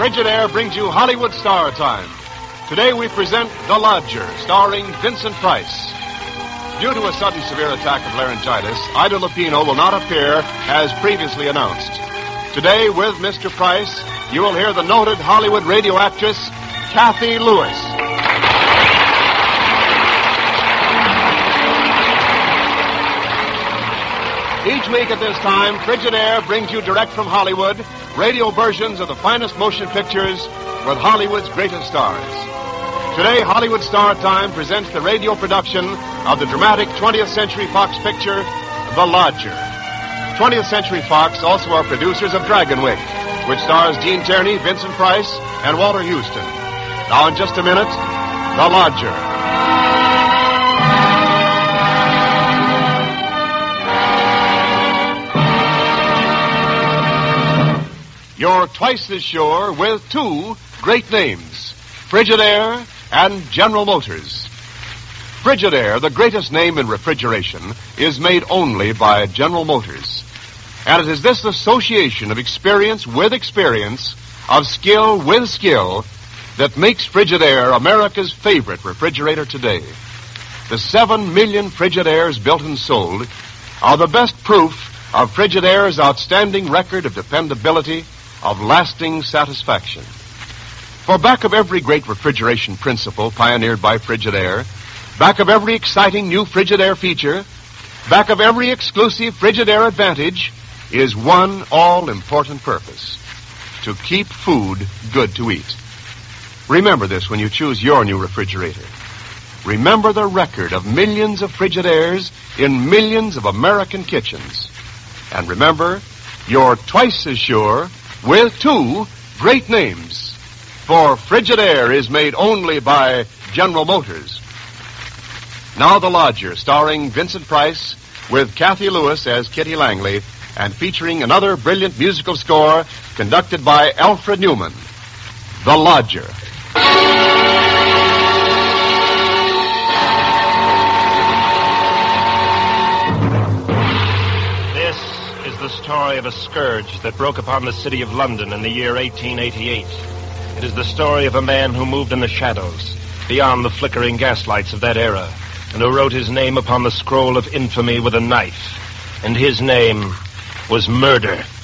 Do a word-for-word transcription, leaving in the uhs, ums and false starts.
Frigidaire brings you Hollywood Star Time. Today we present The Lodger, starring Vincent Price. Due to a sudden severe attack of laryngitis, Ida Lupino will not appear as previously announced. Today, with Mister Price, you will hear the noted Hollywood radio actress, Cathy Lewis. Each week at this time, Frigidaire brings you direct from Hollywood radio versions of the finest motion pictures with Hollywood's greatest stars. Today, Hollywood Star Time presents the radio production of the dramatic twentieth Century Fox picture, The Lodger. twentieth Century Fox also are producers of Dragonwyck, which stars Gene Tierney, Vincent Price, and Walter Houston. Now, in just a minute, The Lodger. You're twice as sure with two great names, Frigidaire and General Motors. Frigidaire, the greatest name in refrigeration, is made only by General Motors. And it is this association of experience with experience, of skill with skill, that makes Frigidaire America's favorite refrigerator today. The seven million Frigidaires built and sold are the best proof of Frigidaire's outstanding record of dependability, of lasting satisfaction. For back of every great refrigeration principle pioneered by Frigidaire, back of every exciting new Frigidaire feature, back of every exclusive Frigidaire advantage, is one all-important purpose: to keep food good to eat. Remember this when you choose your new refrigerator. Remember the record of millions of Frigidaires in millions of American kitchens. And remember, you're twice as sure with two great names. For Frigidaire is made only by General Motors. Now The Lodger, starring Vincent Price, with Cathy Lewis as Kitty Langley, and featuring another brilliant musical score conducted by Alfred Newman. The Lodger. The story of a scourge that broke upon the city of London in the year eighteen eighty-eight. It is the story of a man who moved in the shadows, beyond the flickering gaslights of that era, and who wrote his name upon the scroll of infamy with a knife. And his name was Murder.